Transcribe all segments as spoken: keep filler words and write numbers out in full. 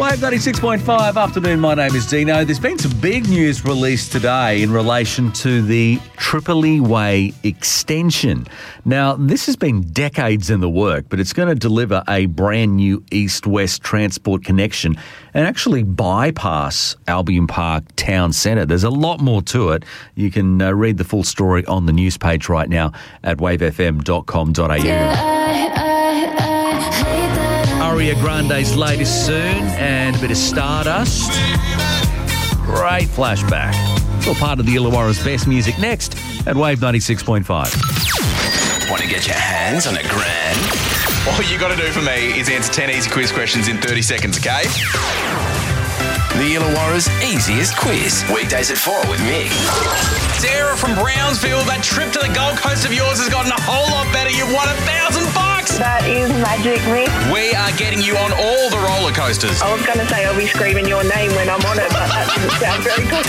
Wave ninety-six point five. Afternoon, my name is Dino. There's been some big news released today in relation to the Tripoli Way extension. Now, this has been decades in the work, but it's going to deliver a brand new east-west transport connection and actually bypass Albion Park Town Centre. There's a lot more to it. You can uh, read the full story on the news page right now at wave f m dot com dot a u. Ariana Grande's latest soon, and a bit of Stardust. Great flashback. It's all part of the Illawarra's best music next at Wave ninety-six point five. Want to get your hands on a grand? All you got to do for me is answer ten easy quiz questions in thirty seconds, okay? The Illawarra's easiest quiz. Weekdays at four with me. Sarah from Brownsville, that trip to the Gold Coast of yours has gotten a whole lot better. You've won a thousand bucks. That is magic, Mick. We are getting you on all the roller coasters. I was going to say I'll be screaming your name when I'm on it, but that doesn't sound very good.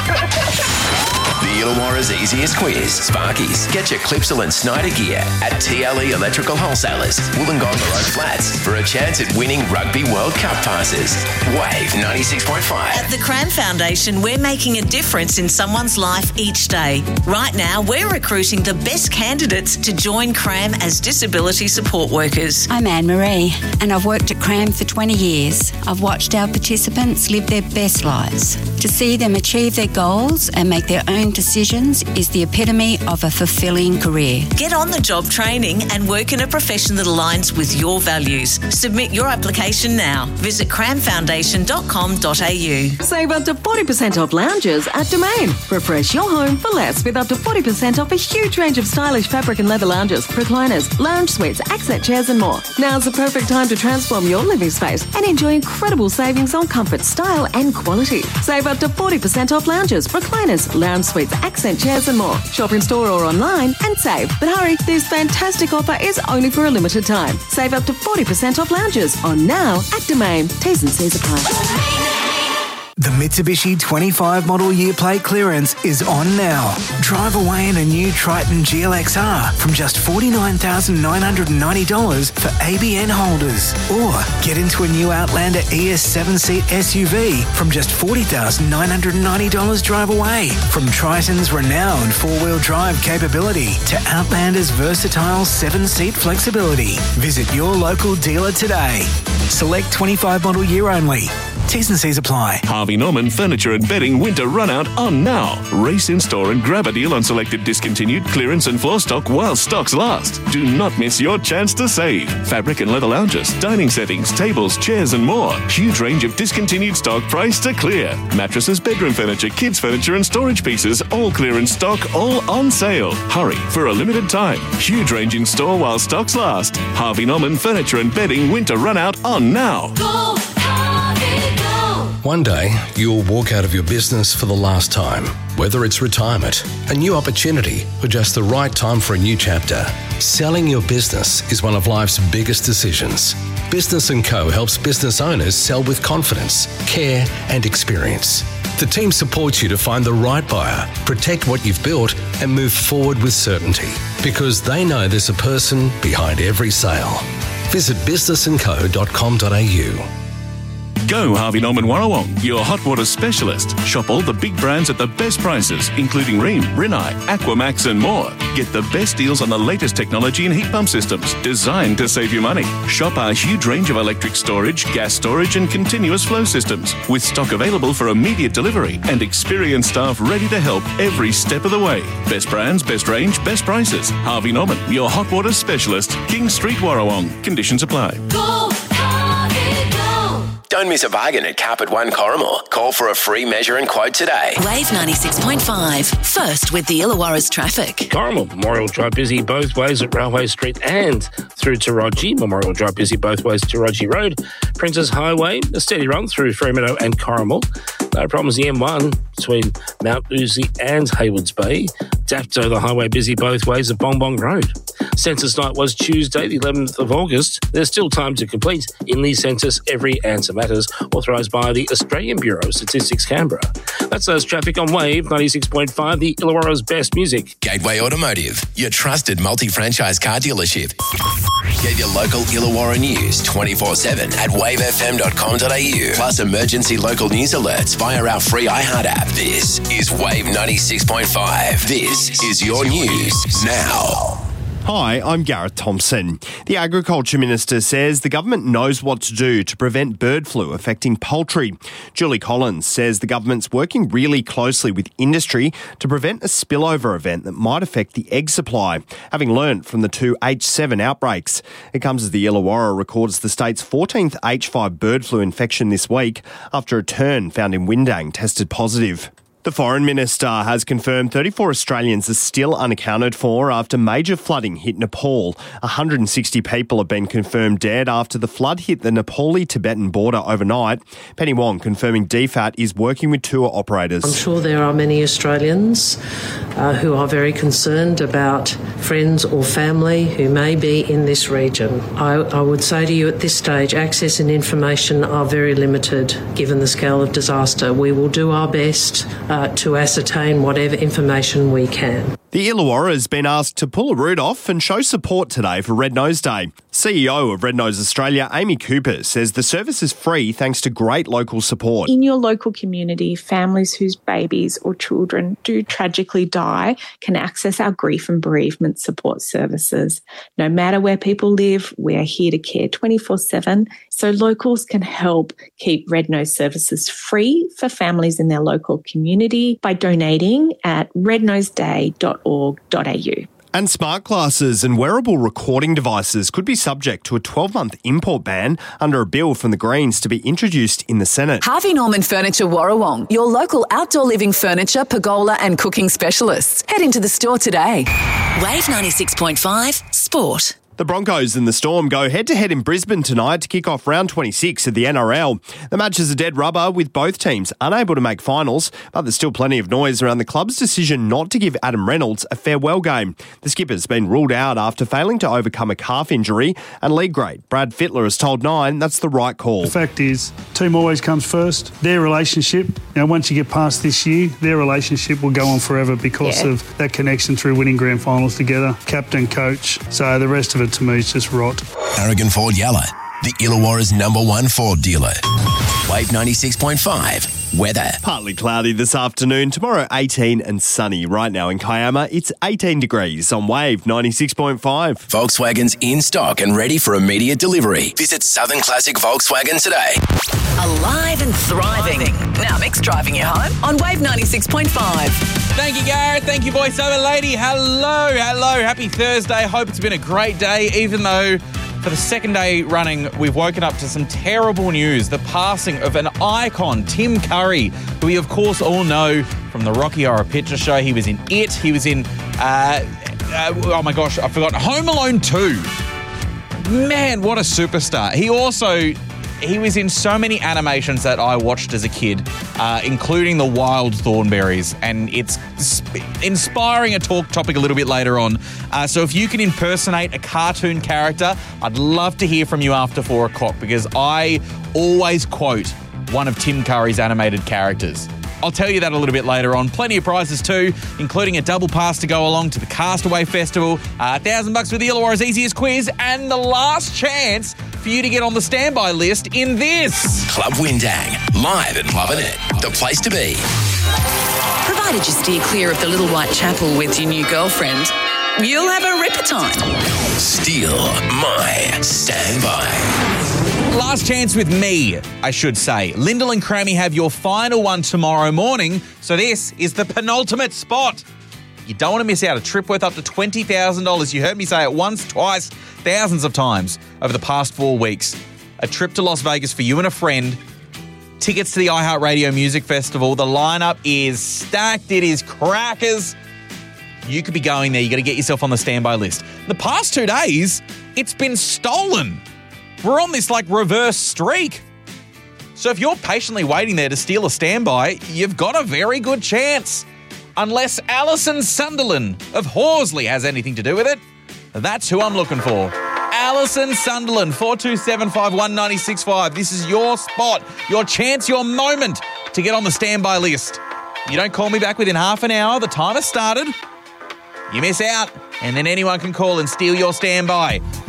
The Illawarra's easiest quiz. Sparkies. Get your Clipsal and Snyder gear at T L E Electrical Wholesalers, Wollongong Road Flats, for a chance at winning Rugby World Cup passes. Wave ninety-six point five. At the Cram Foundation, we're making a difference in someone's life each day. Right now, we're recruiting the best candidates to join Cram as disability support workers. I'm Anne-Marie, and I've worked at Cram for twenty years. I've watched our participants live their best lives. To see them achieve their goals and make their own decisions is the epitome of a fulfilling career. Get on the job training and work in a profession that aligns with your values. Submit your application now. Visit cram foundation dot com dot a u. Save up to forty percent off lounges at Domain. Refresh your home for less with up to forty percent off a huge range of stylish fabric and leather lounges, recliners, lounge suites, accent chairs and more. Now's the perfect time to transform your living space and enjoy incredible savings on comfort, style and quality. Save up to forty percent off lounges, recliners, lounge suites, accent chairs and more. Shop in store or online and save. But hurry, this fantastic offer is only for a limited time. Save up to forty percent off lounges on now at Domain. T's and C's apply. The Mitsubishi twenty-five model year plate clearance is on now. Drive away in a new Triton G L X R from just forty-nine thousand nine hundred ninety dollars for A B N holders. Or get into a new Outlander E S seven-seat S U V from just forty thousand nine hundred ninety dollars drive away. From Triton's renowned four-wheel drive capability to Outlander's versatile seven-seat flexibility. Visit your local dealer today. Select twenty-five model year only. T's and C's apply. Harvey Norman Furniture and Bedding Winter Run-Out on now. Race in store and grab a deal on selected discontinued clearance and floor stock while stocks last. Do not miss your chance to save. Fabric and leather lounges, dining settings, tables, chairs and more. Huge range of discontinued stock priced to clear. Mattresses, bedroom furniture, kids furniture and storage pieces, all clearance stock, all on sale. Hurry for a limited time. Huge range in store while stocks last. Harvey Norman Furniture and Bedding Winter Run-Out on now. Go, Harvey, go. One day, you'll walk out of your business for the last time. Whether it's retirement, a new opportunity, or just the right time for a new chapter, selling your business is one of life's biggest decisions. Business and Co helps business owners sell with confidence, care, and experience. The team supports you to find the right buyer, protect what you've built, and move forward with certainty, because they know there's a person behind every sale. Visit business and co dot com dot a u. Go Harvey Norman Warrawong, your hot water specialist. Shop all the big brands at the best prices, including Rheem, Rinnai, Aquamax and more. Get the best deals on the latest technology and heat pump systems designed to save you money. Shop our huge range of electric storage, gas storage and continuous flow systems with stock available for immediate delivery and experienced staff ready to help every step of the way. Best brands, best range, best prices. Harvey Norman, your hot water specialist. King Street, Warrawong. Conditions apply. Go, Harvey, go. Don't miss a bargain at Carpet One Corrimal. Call for a free measure and quote today. Wave ninety-six point five. First with the Illawarra's traffic. Corrimal, Memorial Drive busy both ways at Railway Street and through Taroji. Memorial Drive busy both ways to Taroji Road. Princess Highway, a steady run through Fremantle and Corrimal. No problems the M one between Mount Uzi and Haywards Bay. Dapto, the highway busy both ways at Bong Bong Road. Census night was Tuesday, the eleventh of August. There's still time to complete in the census. Every answer matters, authorised by the Australian Bureau of Statistics, Canberra. That's those traffic on Wave ninety-six point five, the Illawarra's best music. Gateway Automotive, your trusted multi-franchise car dealership. Get your local Illawarra news twenty-four seven at wave f m dot com dot a u. Plus emergency local news alerts via our free iHeart app. This is Wave ninety-six point five. This is your news now. Hi, I'm Gareth Thompson. The Agriculture Minister says the government knows what to do to prevent bird flu affecting poultry. Julie Collins says the government's working really closely with industry to prevent a spillover event that might affect the egg supply, having learnt from the two H seven outbreaks. It comes as the Illawarra records the state's fourteenth H five bird flu infection this week after a tern found in Windang tested positive. The Foreign Minister has confirmed thirty-four Australians are still unaccounted for after major flooding hit Nepal. one hundred sixty people have been confirmed dead after the flood hit the Nepali-Tibetan border overnight. Penny Wong confirming D FAT is working with tour operators. I'm sure there are many Australians uh, who are very concerned about friends or family who may be in this region. I, I would say to you at this stage, access and information are very limited given the scale of disaster. We will do our best Uh, to ascertain whatever information we can. The Illawarra has been asked to pull a route off and show support today for Red Nose Day. C E O of Red Nose Australia, Amy Cooper, says the service is free thanks to great local support. In your local community, families whose babies or children do tragically die can access our grief and bereavement support services. No matter where people live, we are here to care twenty-four seven, so locals can help keep Red Nose services free for families in their local community by donating at red nose day dot org dot a u. And smart glasses and wearable recording devices could be subject to a twelve-month import ban under a bill from the Greens to be introduced in the Senate. Harvey Norman Furniture Warrawong, your local outdoor living furniture, pergola and cooking specialists. Head into the store today. Wave ninety-six point five Sport. The Broncos and the Storm go head-to-head in Brisbane tonight to kick off round twenty-six of the N R L. The match is a dead rubber with both teams unable to make finals, but there's still plenty of noise around the club's decision not to give Adam Reynolds a farewell game. The skipper's been ruled out after failing to overcome a calf injury, and league great Brad Fittler has told Nine that's the right call. The fact is, team always comes first. Their relationship, now once you get past this year, their relationship will go on forever because yeah. of that connection through winning grand finals together, captain, coach. So the rest of it to me is just rot. Aragon Ford Yalla, the Illawarra's number one Ford dealer. Wave ninety-six point five. Weather. Partly cloudy this afternoon. Tomorrow, eighteen and sunny. Right now in Kiama, it's eighteen degrees on Wave ninety-six point five. Volkswagen's in stock and ready for immediate delivery. Visit Southern Classic Volkswagen today. Alive and thriving. Now Mick's driving you home on Wave ninety-six point five. Thank you, Gareth. Thank you, voiceover lady. Hello, hello. Happy Thursday. Hope it's been a great day, even though for the second day running, we've woken up to some terrible news. The passing of an icon, Tim Curry, who we, of course, all know from the Rocky Horror Picture Show. He was in It. He was in, uh, uh, oh my gosh, I forgot, Home Alone two. Man, what a superstar. He also... He was in so many animations that I watched as a kid, uh, including The Wild Thornberrys, and it's sp- inspiring a talk topic a little bit later on. Uh, so if you can impersonate a cartoon character, I'd love to hear from you after four o'clock because I always quote one of Tim Curry's animated characters. I'll tell you that a little bit later on. Plenty of prizes too, including a double pass to go along to the Castaway Festival, a uh, thousand bucks for the Illawarra's easiest quiz, and the last chance for you to get on the standby list in this. Club Windang, live and loving it. The place to be. Provided you steer clear of the Little White Chapel with your new girlfriend, you'll have a ripper time. Steal my standby. Last chance with me, I should say. Lyndall and Crammy have your final one tomorrow morning, so this is the penultimate spot. You don't want to miss out. A trip worth up to twenty thousand dollars. You heard me say it once, twice, thousands of times over the past four weeks. A trip to Las Vegas for you and a friend. Tickets to the iHeartRadio Music Festival. The lineup is stacked. It is crackers. You could be going there. You got to get yourself on the standby list. The past two days, it's been stolen. We're on this like reverse streak. So if you're patiently waiting there to steal a standby, you've got a very good chance. Unless Alison Sunderland of Horsley has anything to do with it. That's who I'm looking for. Alison Sunderland, four two seven five one nine six five. This is your spot, your chance, your moment to get on the standby list. You don't call me back within half an hour, the timer started. You miss out, and then anyone can call and steal your standby.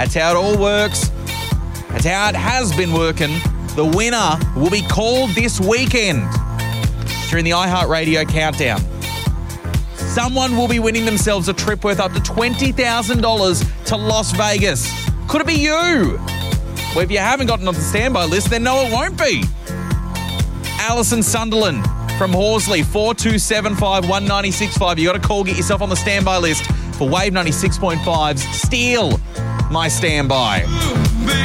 That's how it all works. That's how it has been working. The winner will be called this weekend during the iHeartRadio Countdown. Someone will be winning themselves a trip worth up to twenty thousand dollars to Las Vegas. Could it be you? Well, if you haven't gotten on the standby list, then no, it won't be. Alison Sunderland from Horsley, four two seven five, one nine six five. You got to call, get yourself on the standby list for Wave ninety-six point five's Steal My Standby.